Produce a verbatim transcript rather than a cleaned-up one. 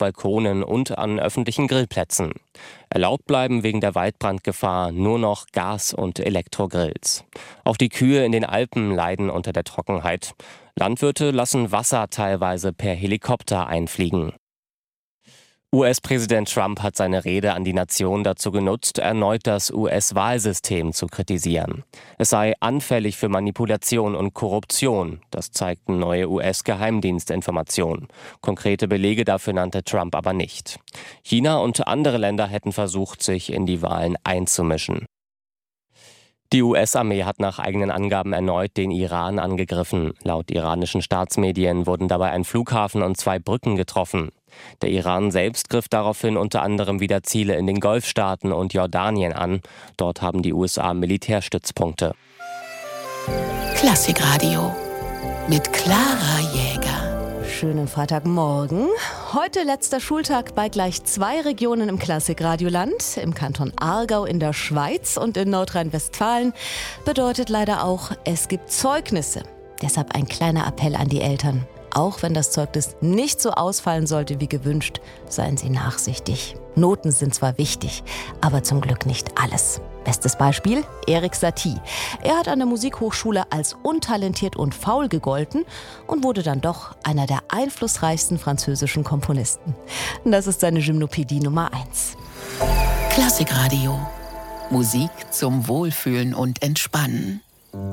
Balkonen und an öffentlichen Grillplätzen. Erlaubt bleiben wegen der Waldbrandgefahr nur noch Gas- und Elektrogrills. Auch die Kühe in den Alpen leiden unter der Trockenheit. Landwirte lassen Wasser teilweise per Helikopter einfliegen. U S-Präsident Trump hat seine Rede an die Nation dazu genutzt, erneut das U S-Wahlsystem zu kritisieren. Es sei anfällig für Manipulation und Korruption, das zeigten neue U S-Geheimdienstinformationen. Konkrete Belege dafür nannte Trump aber nicht. China und andere Länder hätten versucht, sich in die Wahlen einzumischen. Die U S-Armee hat nach eigenen Angaben erneut den Iran angegriffen. Laut iranischen Staatsmedien wurden dabei ein Flughafen und zwei Brücken getroffen. Der Iran selbst griff daraufhin unter anderem wieder Ziele in den Golfstaaten und Jordanien an. Dort haben die U S A Militärstützpunkte. Klassikradio mit Clara Jäger. Schönen Freitagmorgen. Heute letzter Schultag bei gleich zwei Regionen im Klassikradioland. Im Kanton Aargau in der Schweiz und in Nordrhein-Westfalen. Bedeutet leider auch, es gibt Zeugnisse. Deshalb ein kleiner Appell an die Eltern. Auch wenn das Zeugnis nicht so ausfallen sollte wie gewünscht, seien Sie nachsichtig. Noten sind zwar wichtig, aber zum Glück nicht alles. Bestes Beispiel, Erik Satie. Er hat an der Musikhochschule als untalentiert und faul gegolten und wurde dann doch einer der einflussreichsten französischen Komponisten. Das ist seine Gymnopädie Nummer eins. Klassikradio. Musik zum Wohlfühlen und Entspannen.